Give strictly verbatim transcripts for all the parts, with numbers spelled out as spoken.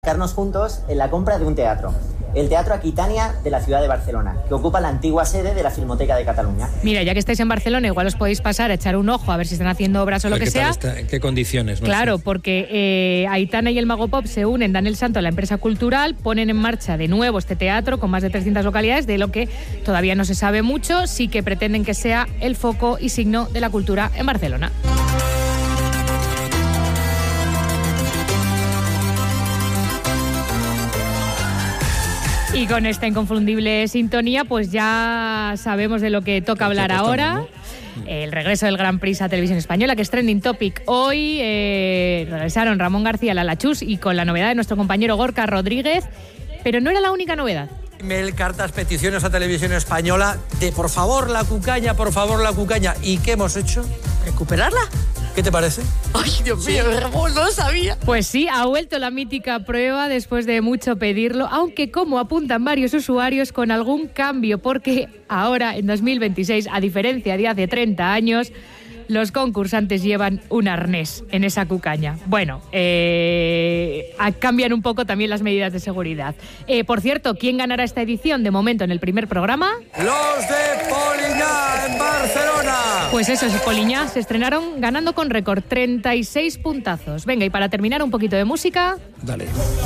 Embarcarnos juntos en la compra de un teatro, el Teatro Aquitania de la ciudad de Barcelona, que ocupa la antigua sede de la Filmoteca de Cataluña. Mira, ya que estáis en Barcelona, igual os podéis pasar a echar un ojo a ver si están haciendo obras o lo que ¿Qué sea. tal está? ¿En qué condiciones? No Claro, sé. porque eh, Aitana y el Mago Pop se unen, dan el salto a la empresa cultural, ponen en marcha de nuevo este teatro con más de trescientas localidades, de lo que todavía no se sabe mucho, sí que pretenden que sea el foco y signo de la cultura en Barcelona. Y con esta inconfundible sintonía, pues ya sabemos de lo que toca hablar ahora. El regreso del Gran Prix a Televisión Española, que es trending topic hoy. Eh, regresaron Ramón García, Lala Chus, y con la novedad de nuestro compañero Gorka Rodríguez. Pero no era la única novedad. Mail, cartas, peticiones a Televisión Española de por favor la cucaña, por favor la cucaña. ¿Y qué hemos hecho? ¿Recuperarla? ¿Qué te parece? Ay, Dios mío, Ramón, no lo sabía. Pues sí, ha vuelto la mítica prueba después de mucho pedirlo, aunque como apuntan varios usuarios, con algún cambio, porque ahora, en dos mil veintiséis, a diferencia de hace treinta años, los concursantes llevan un arnés en esa cucaña. Bueno, eh, cambian un poco también las medidas de seguridad. Eh, por cierto, ¿quién ganará esta edición de momento en el primer programa? Los de Poliñá, en Barcelona. Pues eso, es Poliñá, se estrenaron ganando con récord, treinta y seis puntazos. Venga, y para terminar, un poquito de música. Dale.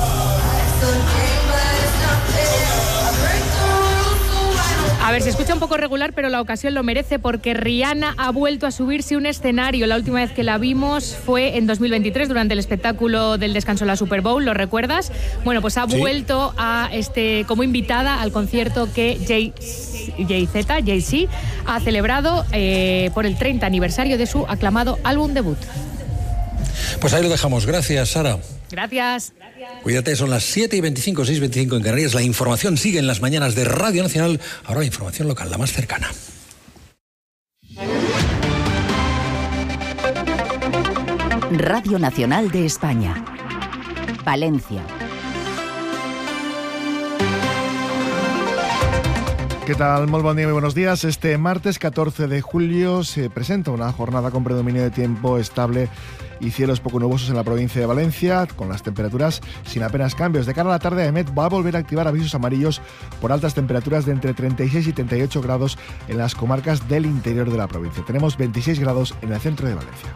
A ver, se escucha un poco regular, pero la ocasión lo merece, porque Rihanna ha vuelto a subirse a un escenario. La última vez que la vimos fue en dos mil veintitrés, durante el espectáculo del descanso de la Super Bowl, ¿lo recuerdas? Bueno, pues ha Sí. vuelto a este como invitada al concierto que Jay-Z, Jay-Z, ha celebrado eh, por el treinta aniversario de su aclamado álbum debut. Pues ahí lo dejamos. Gracias, Sara. Gracias. Cuídate, son las siete y veinticinco, seis y veinticinco en Canarias. La información sigue en las mañanas de Radio Nacional. Ahora la información local, la más cercana. Radio Nacional de España. Valencia. ¿Qué tal? Muy buen día, muy buenos días. Este martes catorce de julio se presenta una jornada con predominio de tiempo estable y cielos poco nubosos en la provincia de Valencia, con las temperaturas sin apenas cambios. De cara a la tarde, AEMET va a volver a activar avisos amarillos por altas temperaturas de entre treinta y seis y treinta y ocho grados en las comarcas del interior de la provincia. Tenemos veintiséis grados en el centro de Valencia.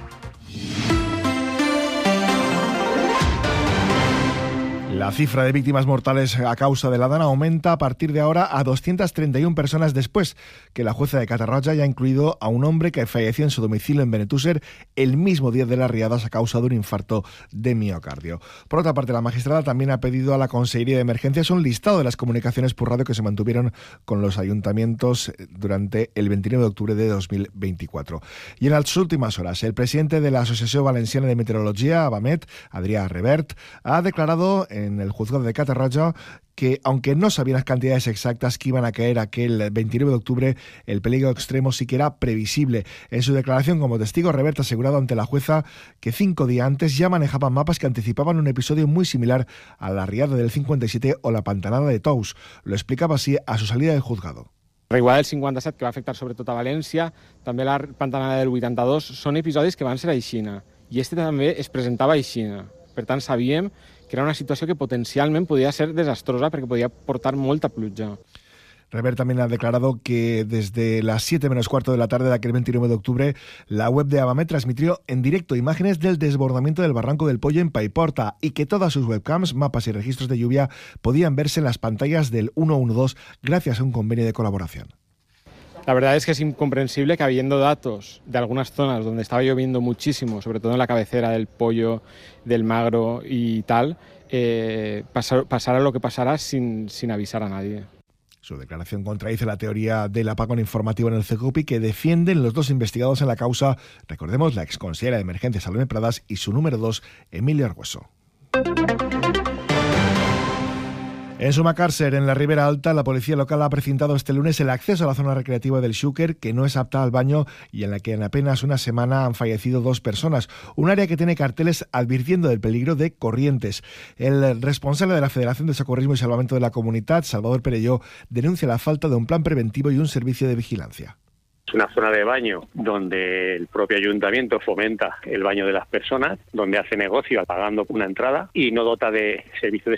La cifra de víctimas mortales a causa de la Dana aumenta a partir de ahora a doscientas treinta y una personas, después que la jueza de Catarroja ya ha incluido a un hombre que falleció en su domicilio en Benetússer el mismo día de las riadas a causa de un infarto de miocardio. Por otra parte, la magistrada también ha pedido a la Consejería de Emergencias un listado de las comunicaciones por radio que se mantuvieron con los ayuntamientos durante el veintinueve de octubre de dos mil veinticuatro. Y en las últimas horas, el presidente de la Asociación Valenciana de Meteorología, ABAMET, Adrià Revert, ha declarado en el juzgado de Catarroja que, aunque no sabían las cantidades exactas que iban a caer aquel veintinueve de octubre, el peligro extremo sí que era previsible. En su declaración como testigo, Revert ha asegurado ante la jueza que cinco días antes ya manejaban mapas que anticipaban un episodio muy similar a la riada del cincuenta y siete o la pantanada de Tous. Lo explicaba así a su salida del juzgado. La riada del cinquanta set, que va afectar sobretot a València, també la pantanada del vuitanta-dos, són episodis que van ser aixina, i este també es presentava aixina. Per tant, sabíem que era una situació que potencialment podia ser desastrosa perquè podia portar molta pluja. Revert también ha declarado que desde las siete menos cuarto de la tarde de aquel veintinueve de octubre, la web de ABAMET transmitió en directo imágenes del desbordamiento del barranco del Pollo en Paiporta y que todas sus webcams, mapas y registros de lluvia podían verse en las pantallas del ciento doce gracias a un convenio de colaboración. La verdad es que es incomprensible que, habiendo datos de algunas zonas donde estaba lloviendo muchísimo, sobre todo en la cabecera del Pollo, del Magro y tal, eh, pasar, pasara lo que pasara sin, sin avisar a nadie. Su declaración contradice la teoría del apagón informativo en el CECOPI que defienden los dos investigados en la causa, recordemos, la exconsejera de Emergencias Salomé Pradas y su número dos, Emilio Argueso. En Sumacàrcer, en la Ribera Alta, la policía local ha precintado este lunes el acceso a la zona recreativa del Xúquer, que no es apta al baño y en la que en apenas una semana han fallecido dos personas. Un área que tiene carteles advirtiendo del peligro de corrientes. El responsable de la Federación de Socorrismo y Salvamento de la Comunidad, Salvador Perelló, denuncia la falta de un plan preventivo y un servicio de vigilancia. Es una zona de baño donde el propio ayuntamiento fomenta el baño de las personas, donde hace negocio pagando una entrada y no dota de servicio de